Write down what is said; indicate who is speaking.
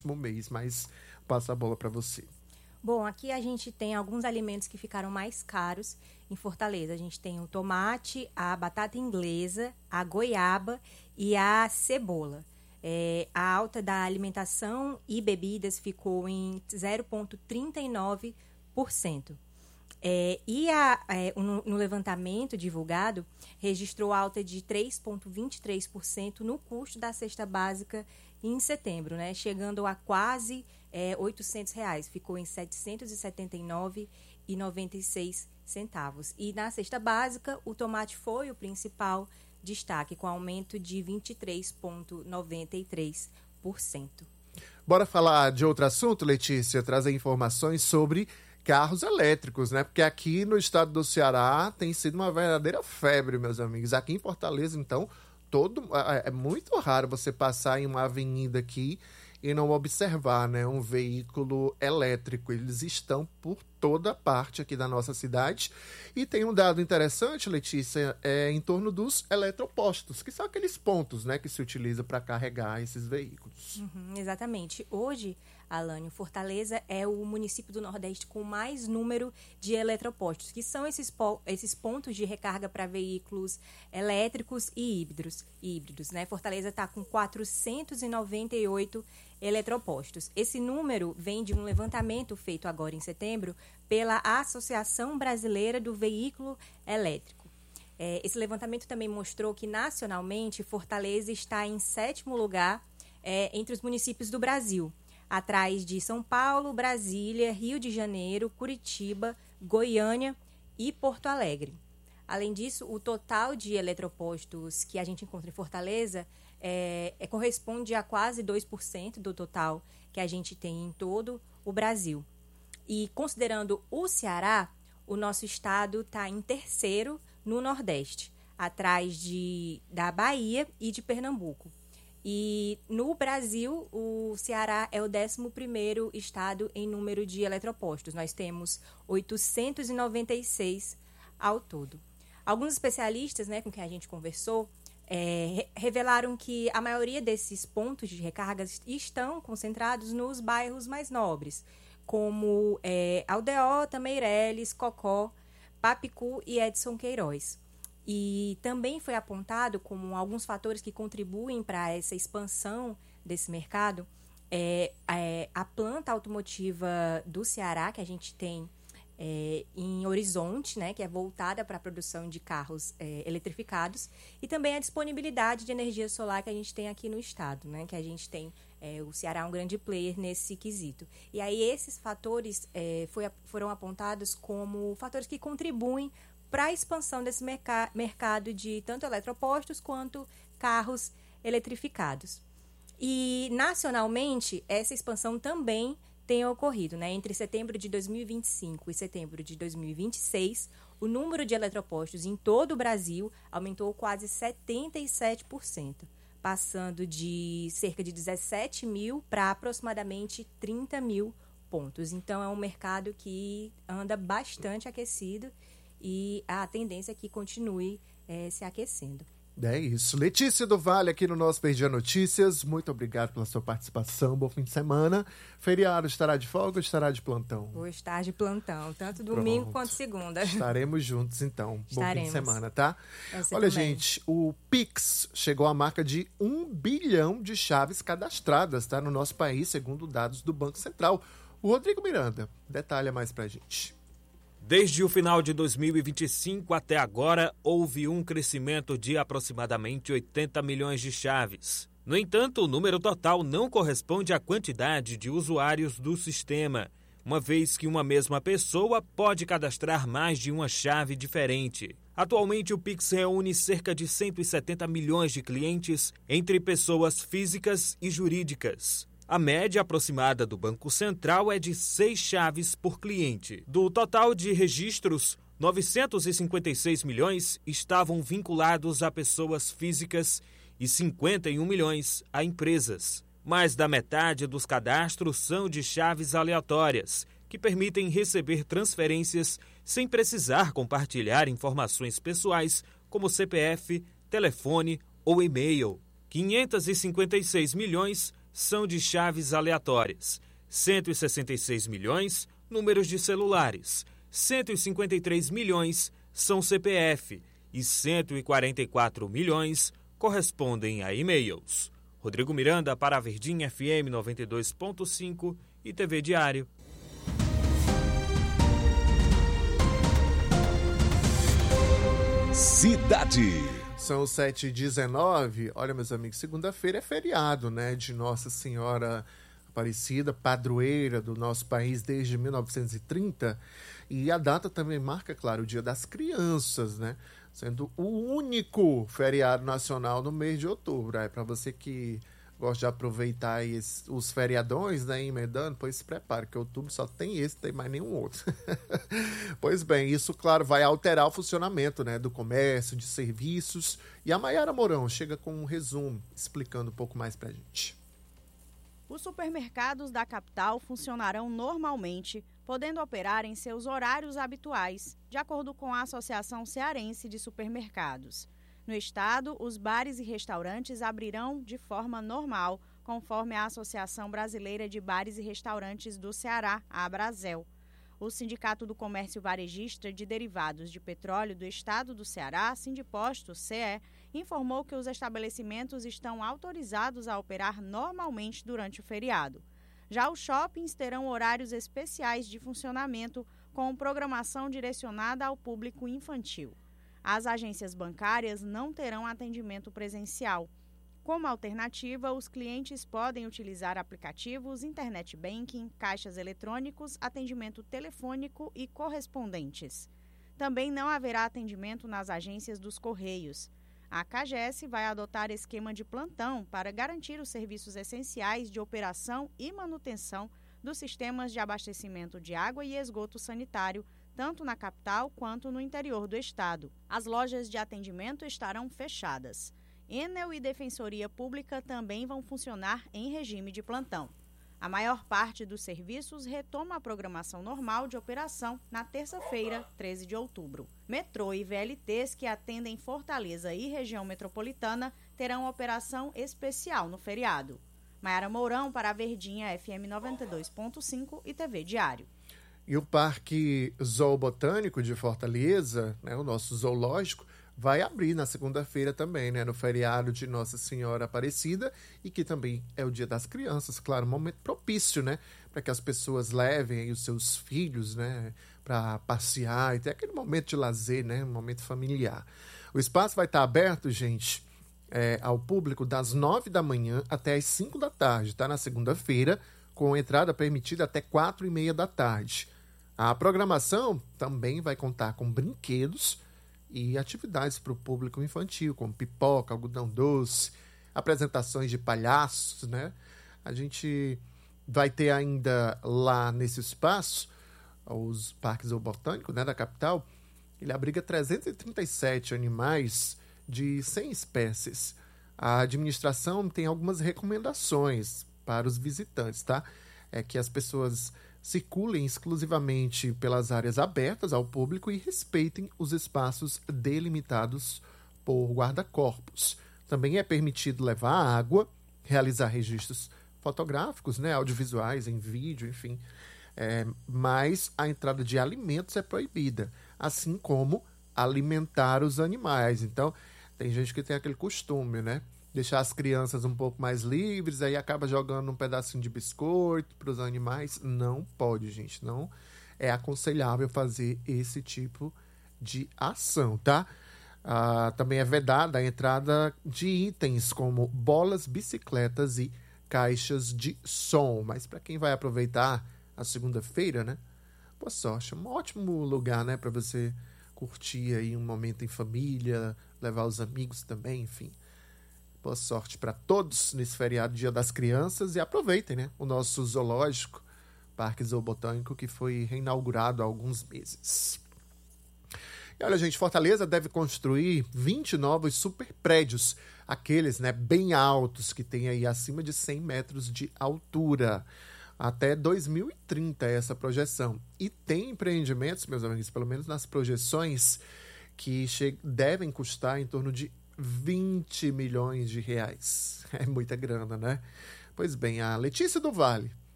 Speaker 1: mês, mas passo a bola para você.
Speaker 2: Bom, aqui a gente tem alguns alimentos que ficaram mais caros em Fortaleza. A gente tem o tomate, a batata inglesa, a goiaba e a cebola. A alta da alimentação e bebidas ficou em 0,39%. No levantamento divulgado, registrou alta de 3,23% no custo da cesta básica em setembro, né, chegando a quase R$800, ficou em R$ 779,96. E na cesta básica, o tomate foi o principal destaque, com aumento de 23,93%.
Speaker 1: Bora falar de outro assunto, Letícia? Trazer informações sobre carros elétricos, né? Porque aqui no estado do Ceará tem sido uma verdadeira febre, meus amigos. Aqui em Fortaleza, então, é muito raro você passar em uma avenida aqui e não observar, né, um veículo elétrico. Eles estão por toda parte aqui da nossa cidade. E tem um dado interessante, Letícia, em torno dos eletropostos, que são aqueles pontos, né, que se utiliza para carregar esses veículos.
Speaker 2: Exatamente. Hoje, Alânio, Fortaleza é o município do Nordeste com mais número de eletropostos, que são esses pontos de recarga para veículos elétricos e híbridos, né? Fortaleza está com 498 eletropostos. Esse número vem de um levantamento feito agora em setembro pela Associação Brasileira do Veículo Elétrico. Esse levantamento também mostrou que, nacionalmente, Fortaleza está em 7º lugar entre os municípios do Brasil, atrás de São Paulo, Brasília, Rio de Janeiro, Curitiba, Goiânia e Porto Alegre. Além disso, o total de eletropostos que a gente encontra em Fortaleza corresponde a quase 2% do total que a gente tem em todo o Brasil. E considerando o Ceará, o nosso estado está em 3º no Nordeste, atrás da Bahia e de Pernambuco. E no Brasil, o Ceará é o 11º estado em número de eletropostos. Nós temos 896 ao todo. Alguns especialistas, né, com quem a gente conversou, revelaram que a maioria desses pontos de recarga estão concentrados nos bairros mais nobres, como Aldeota, Meireles, Cocó, Papicu e Edson Queiroz. E também foi apontado como alguns fatores que contribuem para essa expansão desse mercado a planta automotiva do Ceará, que a gente tem em Horizonte, né, que é voltada para a produção de carros eletrificados, e também a disponibilidade de energia solar que a gente tem aqui no estado, né, que a gente tem, o Ceará é um grande player nesse quesito. E aí esses fatores foram apontados como fatores que contribuem para a expansão desse mercado de tanto eletropostos quanto carros eletrificados. E, nacionalmente, essa expansão também tem ocorrido, né? Entre setembro de 2025 e setembro de 2026, o número de eletropostos em todo o Brasil aumentou quase 77%, passando de cerca de 17 mil para aproximadamente 30 mil pontos. Então, é um mercado que anda bastante aquecido e a tendência é que continue se aquecendo.
Speaker 1: É isso. Letícia do Vale aqui no nosso Perdia Notícias. Muito obrigado pela sua participação. Bom fim de semana. Feriado, estará de folga ou estará de plantão?
Speaker 2: Vou estar de plantão, tanto domingo quanto segunda.
Speaker 1: Estaremos juntos, então.
Speaker 2: Estaremos.
Speaker 1: Bom fim de semana, tá?
Speaker 2: Olha,
Speaker 1: gente, o Pix chegou à marca de 1 bilhão de chaves cadastradas, tá? No nosso país, segundo dados do Banco Central. O Rodrigo Miranda detalha mais pra gente.
Speaker 3: Desde o final de 2025 até agora, houve um crescimento de aproximadamente 80 milhões de chaves. No entanto, o número total não corresponde à quantidade de usuários do sistema, uma vez que uma mesma pessoa pode cadastrar mais de uma chave diferente. Atualmente, o Pix reúne cerca de 170 milhões de clientes entre pessoas físicas e jurídicas. A média aproximada do Banco Central é de 6 chaves por cliente. Do total de registros, 956 milhões estavam vinculados a pessoas físicas e 51 milhões a empresas. Mais da metade dos cadastros são de chaves aleatórias, que permitem receber transferências sem precisar compartilhar informações pessoais como CPF, telefone ou e-mail. 556 milhões são de chaves aleatórias, 166 milhões, números de celulares, 153 milhões são CPF e 144 milhões correspondem a e-mails. Rodrigo Miranda para a Verdinha FM 92.5 e TV Diário.
Speaker 4: Cidade.
Speaker 1: São 7h19. Olha, meus amigos, segunda-feira é feriado, né? De Nossa Senhora Aparecida, padroeira do nosso país desde 1930. E a data também marca, claro, o Dia das Crianças, né? Sendo o único feriado nacional no mês de outubro. Aí, para você que gosta de aproveitar aí os feriadões, né, emendando, pois se prepare, que outubro só tem esse, não tem mais nenhum outro. Pois bem, isso, claro, vai alterar o funcionamento, né, do comércio, de serviços. E a Mayara Mourão chega com um resumo, explicando um pouco mais pra gente.
Speaker 5: Os supermercados da capital funcionarão normalmente, podendo operar em seus horários habituais, de acordo com a Associação Cearense de Supermercados. No estado, os bares e restaurantes abrirão de forma normal, conforme a Associação Brasileira de Bares e Restaurantes do Ceará, a Abrasel. O Sindicato do Comércio Varejista de Derivados de Petróleo do Estado do Ceará, Sindiposto, CE, informou que os estabelecimentos estão autorizados a operar normalmente durante o feriado. Já os shoppings terão horários especiais de funcionamento com programação direcionada ao público infantil. As agências bancárias não terão atendimento presencial. Como alternativa, os clientes podem utilizar aplicativos, internet banking, caixas eletrônicos, atendimento telefônico e correspondentes. Também não haverá atendimento nas agências dos Correios. A CAGES vai adotar esquema de plantão para garantir os serviços essenciais de operação e manutenção dos sistemas de abastecimento de água e esgoto sanitário, tanto na capital quanto no interior do estado. As lojas de atendimento estarão fechadas. Enel e Defensoria Pública também vão funcionar em regime de plantão. A maior parte dos serviços retoma a programação normal de operação na terça-feira, 13 de outubro. Metrô e VLTs que atendem Fortaleza e região metropolitana terão operação especial no feriado. Mayara Mourão para a Verdinha FM 92.5 e TV Diário.
Speaker 1: E o Parque Zoobotânico de Fortaleza, né, o nosso zoológico, vai abrir na segunda-feira também, né, no feriado de Nossa Senhora Aparecida, e que também é o Dia das Crianças, claro, um momento propício, né, para que as pessoas levem aí os seus filhos, né, para passear e ter aquele momento de lazer, né, um momento familiar. O espaço vai estar aberto, gente, ao público das 9 da manhã até as 5 da tarde, tá? Na segunda-feira, com entrada permitida até 4h30 da tarde. A programação também vai contar com brinquedos e atividades para o público infantil, como pipoca, algodão doce, apresentações de palhaços, né? A gente vai ter ainda lá nesse espaço, os parques zoobotânicos, né, da capital, ele abriga 337 animais de 100 espécies. A administração tem algumas recomendações para os visitantes, tá? É que as pessoas circulem exclusivamente pelas áreas abertas ao público e respeitem os espaços delimitados por guarda-corpos. Também é permitido levar água, realizar registros fotográficos, né, audiovisuais, em vídeo, enfim. Mas a entrada de alimentos é proibida, assim como alimentar os animais. Então, tem gente que tem aquele costume, né? Deixar as crianças um pouco mais livres, aí acaba jogando um pedacinho de biscoito para os animais. Não pode, gente. Não é aconselhável fazer esse tipo de ação, tá? Também é vedada a entrada de itens como bolas, bicicletas e caixas de som. Mas para quem vai aproveitar a segunda-feira, né? Boa sorte. É um ótimo lugar, né? Para você curtir aí um momento em família, levar os amigos também, enfim. Boa sorte para todos nesse feriado Dia das Crianças e aproveitem, né, o nosso zoológico, Parque Zoobotânico, que foi reinaugurado há alguns meses. E olha, gente, Fortaleza deve construir 20 novos superprédios, aqueles, né, bem altos, que tem aí acima de 100 metros de altura. Até 2030 é essa projeção. E tem empreendimentos, meus amigos, pelo menos nas projeções, que devem custar em torno de 20 milhões de reais. É muita grana, né? Pois bem, a Letícia do Vale